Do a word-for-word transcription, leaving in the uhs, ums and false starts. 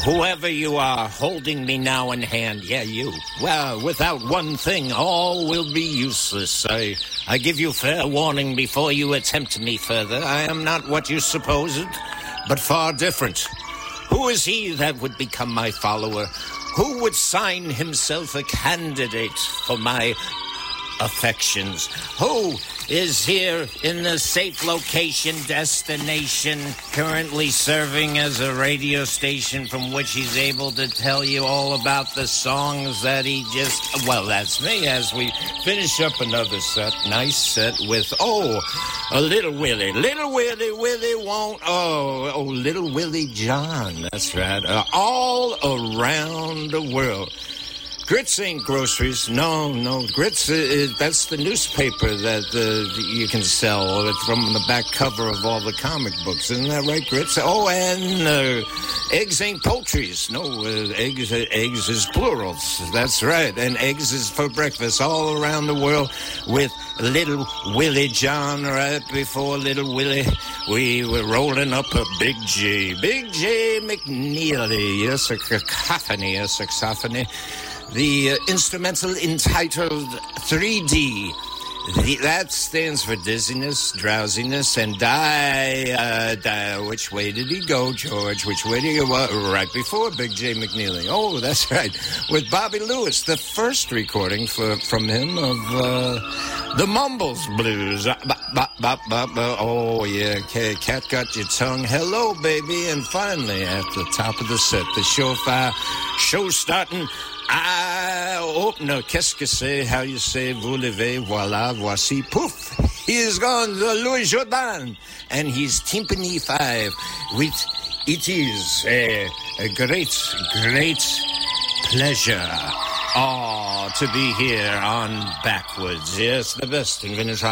whoever you are holding me now in hand, yeah, you. Well, without one thing, all will be useless. I, I give you fair warning before you attempt me further. I am not what you supposed, but far different. Who is he that would become my follower? Who would sign himself a candidate for my affections? Who is here in the safe location destination, currently serving as a radio station from which he's able to tell you all about the songs that he just... Well, that's me as we finish up another set. Nice set with, oh, a Little Willie. Little Willie, Willie won't... Oh, oh, Little Willie John. That's right. Uh, all around the world. Grits ain't groceries. No, no. Grits, uh, that's the newspaper that uh, you can sell. It's from the back cover of all the comic books. Isn't that right, Grits? Oh, and uh, eggs ain't poultries. No, uh, eggs, uh, eggs is plurals. That's right. And eggs is for breakfast all around the world with Little Willie John. Right before Little Willie, we were rolling up a Big J. Big J McNeely. Yes, a cacophony, a saxophony. The uh, instrumental entitled three D. The, that stands for dizziness, drowsiness, and die, uh, die. Which way did he go, George? Which way did he go? Uh, right before Big J McNeely. Oh, that's right. With Bobby Lewis, the first recording for, from him of uh, the Mumbles Blues. Uh, bop, bop, bop, bop, bop. Oh, yeah. Okay, Cat Got Your Tongue. Hello, baby. And finally, at the top of the set, the surefire show starting. Ah, oh, no, qu'est-ce que c'est? How you say, vous levez, voilà, voici, poof. He is gone, Louis Jordan. And he's Timpani five. With, it is a, a great, great pleasure. Oh, to be here on Backwards. Yes, the best in Venice.